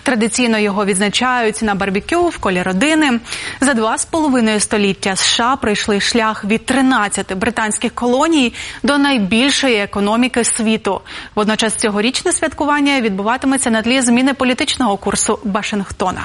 Традиційно його відзначають на барбекю в колі родини. За 2,5 століття США пройшли шлях від 13 британських колоній до найбільшої економіки світу. Водночас цьогорічне святкування відбуватиметься на тлі зміни політичного курсу Вашингтона.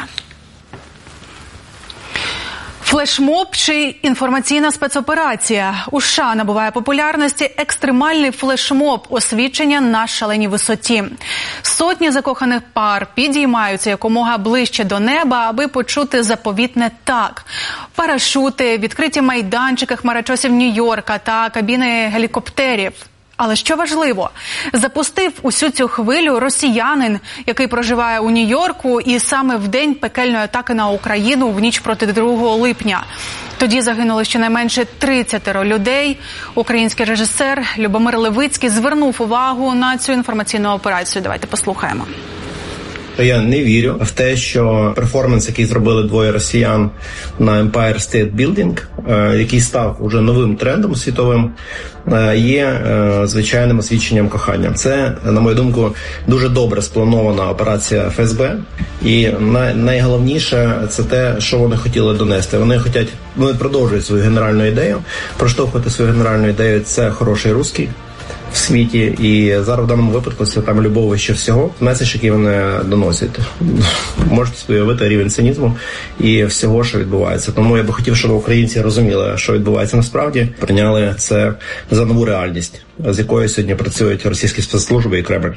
Флешмоб чи інформаційна спецоперація? У США набуває популярності екстремальний флешмоб – освідчення на шаленій висоті. Сотні закоханих пар підіймаються якомога ближче до неба, аби почути заповітне «так». Парашути, відкриті майданчики хмарочосів Нью-Йорка та кабіни гелікоптерів. Але що важливо, запустив усю цю хвилю росіянин, який проживає у Нью-Йорку, і саме в день пекельної атаки на Україну в ніч проти 2 липня. Тоді загинуло щонайменше 30 людей. Український режисер Любомир Левицький звернув увагу на цю інформаційну операцію. Давайте послухаємо. Я не вірю в те, що перформанс, який зробили двоє росіян на Empire State Building, який став уже новим трендом світовим, є звичайним освідченням кохання. Це, на мою думку, дуже добре спланована операція ФСБ. І найголовніше – це те, що вони хотіли донести. Вони продовжують свою генеральну ідею. Проштовхувати свою генеральну ідею – це хороший русський в світі, і зараз в даному випадку це там любов вище всього. Меседж, який вони доносять. Можете уявити рівень цинізму і всього, що відбувається. Тому я би хотів, щоб українці розуміли, що відбувається насправді, прийняли це за нову реальність, з якою сьогодні працюють російські спецслужби і Кремль.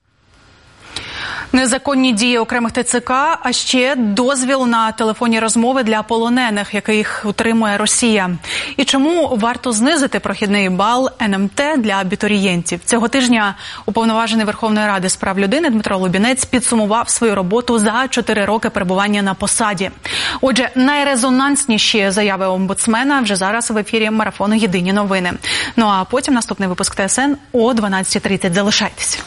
Незаконні дії окремих ТЦК, а ще дозвіл на телефонні розмови для полонених, яких утримує Росія. І чому варто знизити прохідний бал НМТ для абітурієнтів? Цього тижня Уповноважений Верховної Ради з прав людини Дмитро Лубінець підсумував свою роботу за 4 роки перебування на посаді. Отже, найрезонансніші заяви омбудсмена вже зараз в ефірі марафону «Єдині новини». Ну а потім наступний випуск ТСН о 12:30. Залишайтеся.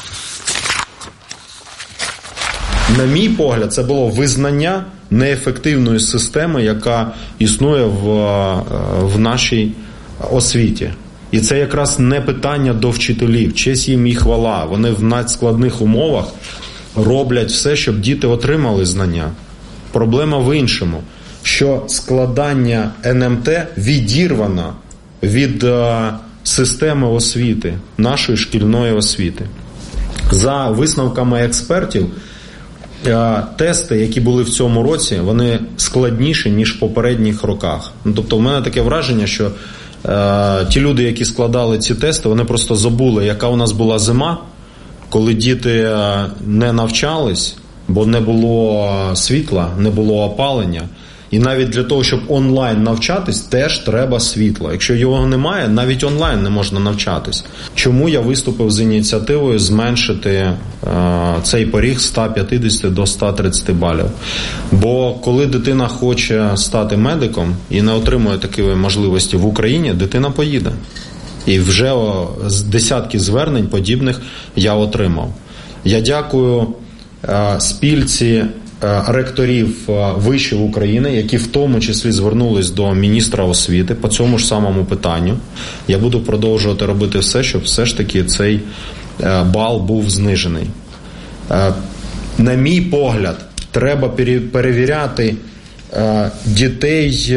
На мій погляд, це було визнання неефективної системи, яка існує в нашій освіті. І це якраз не питання до вчителів. Честь їм і хвала. Вони в надскладних умовах роблять все, щоб діти отримали знання. Проблема в іншому, що складання НМТ відірвано від системи освіти, нашої шкільної освіти. За висновками експертів, тести, які були в цьому році, вони складніші, ніж в попередніх роках. Тобто в мене таке враження, що ті люди, які складали ці тести, вони просто забули, яка у нас була зима, коли діти не навчались, бо не було світла, не було опалення. І навіть для того, щоб онлайн навчатись, теж треба світло. Якщо його немає, навіть онлайн не можна навчатись. Чому я виступив з ініціативою зменшити цей поріг з 150 до 130 балів? Бо коли дитина хоче стати медиком і не отримує такої можливості в Україні, дитина поїде. І вже десятки звернень подібних я отримав. Я дякую спільці ректорів вишів України, які в тому числі звернулись до міністра освіти по цьому ж самому питанню. Я буду продовжувати робити все, щоб все ж таки цей бал був знижений. На мій погляд, треба перевіряти дітей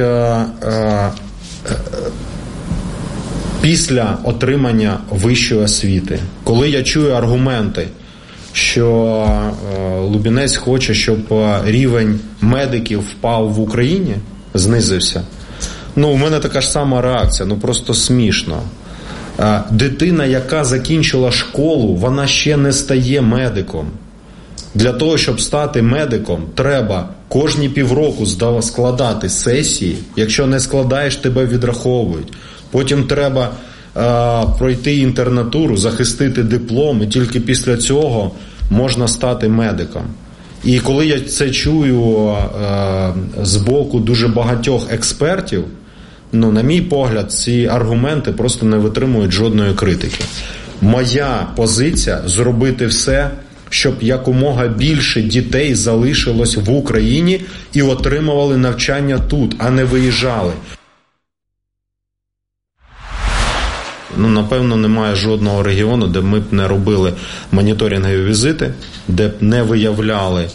після отримання вищої освіти. Коли я чую аргументи, що Лубінець хоче, щоб рівень медиків впав в Україні, знизився. У мене така ж сама реакція, просто смішно. Дитина, яка закінчила школу, вона ще не стає медиком. Для того, щоб стати медиком, треба кожні півроку складати сесії. Якщо не складаєш, тебе відраховують. Потім треба пройти інтернатуру, захистити диплом, і тільки після цього можна стати медиком. І коли я це чую з боку дуже багатьох експертів, на мій погляд, ці аргументи просто не витримують жодної критики. Моя позиція – зробити все, щоб якомога більше дітей залишилось в Україні і отримували навчання тут, а не виїжджали. Напевно, немає жодного регіону, де ми б не робили моніторингові візити, де б не виявляли